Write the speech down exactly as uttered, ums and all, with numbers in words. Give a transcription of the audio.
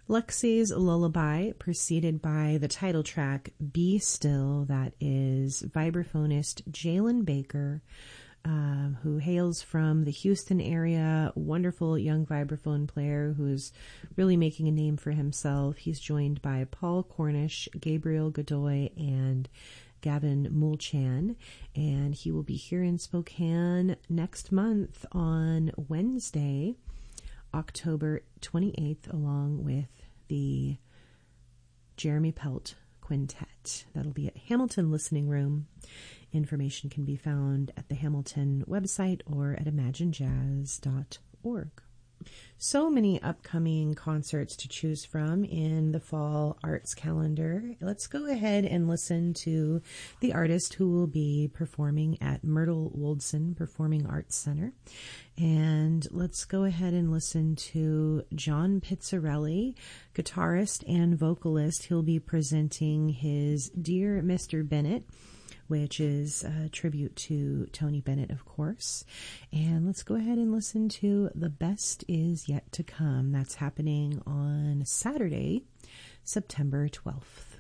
Lexi's Lullaby, preceded by the title track, Be Still, that is vibraphonist Jalen Baker, uh, who hails from the Houston area, wonderful young vibraphone player who's really making a name for himself. He's joined by Paul Cornish, Gabriel Godoy, and Gavin Mulchan, and he will be here in Spokane next month on Wednesday, October twenty-eighth, along with the Jeremy Pelt Quintet. That'll be at Hamilton Listening Room. Information can be found at the Hamilton website or at imagine jazz dot org. So many upcoming concerts to choose from in the fall arts calendar. Let's go ahead and listen to the artist who will be performing at Myrtle Woldson Performing Arts Center. And let's go ahead and listen to John Pizzarelli, guitarist and vocalist. He'll be presenting his Dear Mister Bennett, which is a tribute to Tony Bennett, of course. And let's go ahead and listen to The Best Is Yet to Come. That's happening on Saturday, September twelfth.